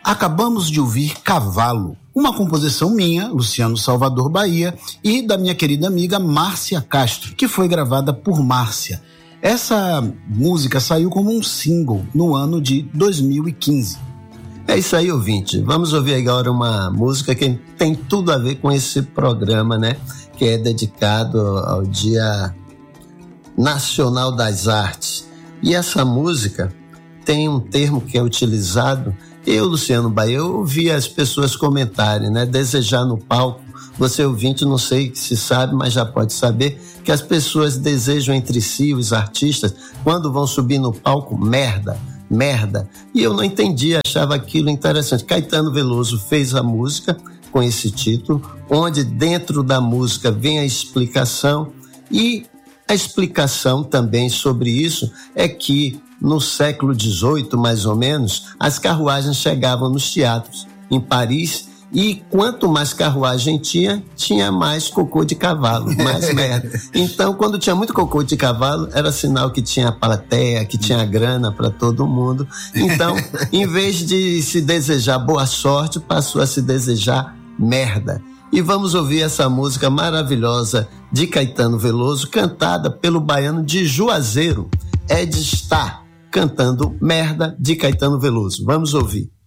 Acabamos de ouvir Cavalo, uma composição minha, Luciano Salvador Bahia, e da minha querida amiga Márcia Castro, que foi gravada por Márcia. Essa música saiu como um single no ano de 2015. É isso aí, ouvinte. Vamos ouvir agora uma música que tem tudo a ver com esse programa, né? Que é dedicado ao Dia Nacional das Artes. E essa música tem um termo que é utilizado. Eu, Luciano Bahia, eu ouvi as pessoas comentarem, né? Desejar no palco. Você, ouvinte, não sei se sabe, mas já pode saber que as pessoas desejam entre si, os artistas, quando vão subir no palco, merda. E eu não entendia, achava aquilo interessante. Caetano Veloso fez a música com esse título, onde dentro da música vem a explicação, e a explicação também sobre isso é que no século XVIII, mais ou menos, as carruagens chegavam nos teatros em Paris, e quanto mais carruagem tinha mais cocô de cavalo, mais merda. Então, quando tinha muito cocô de cavalo, era sinal que tinha plateia, que tinha grana para todo mundo. Então, em vez de se desejar boa sorte, passou a se desejar merda. E vamos ouvir essa música maravilhosa de Caetano Veloso, cantada pelo baiano de Juazeiro, Ed Star, cantando Merda, de Caetano Veloso. Vamos ouvir.